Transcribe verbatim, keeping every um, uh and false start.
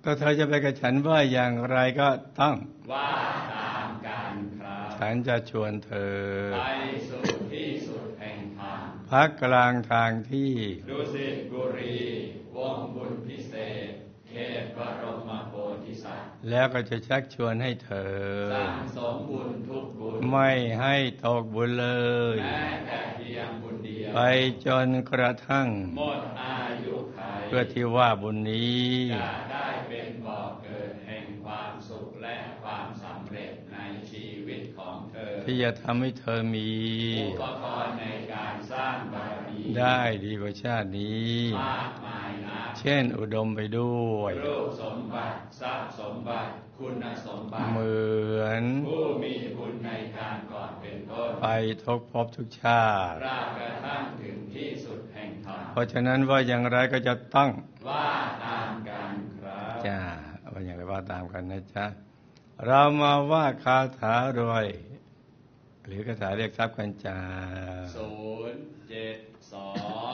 ก็เธอจะไปกับฉันว่าอย่างไรก็ต้องว่าตามกันครับฉันจะชวนเธอไปสู่ที่สุดแห่งธรรมพักกลางทางที่ดุสิตบุรีวงบุญพิเศษเขตบรมโพธิสัตว์แล้วก็จะชักชวนให้เธอสร้างสมบุญทุกบุญไม่ให้ตกบุญเลยแม้แต่เพียงบุญเดียวไปจนกระทั่งหมดอายุขัยเพื่อที่ว่าบุญนี้จะได้เป็นบ่อเกิดแห่งความสุขและความสำเร็จในชีวิตของเธอที่จะทำให้เธอมีอุปกรณ์ในการสร้างบารมีได้ดีกว่าชาตินี้มากมายนะเช่นอุดมไปด้วยรูปสมบัติทรัพย์สมบัติคุณสมบัติเหมือนผู้มีบุญในการก่อนเป็นต้นไปทุกภพทุกชาติรากระทั่งถึงที่สุดแห่งธรรมเพราะฉะนั้นว่าอย่างไรก็จะต้องว่าตามกันครับจ้าว่าอย่างไรว่าตามกันนะจ๊ะเรามาว่าคาถารวยหรือคาถาเรียกทรัพย์กันจ้าศูนย์เจ็ดสอง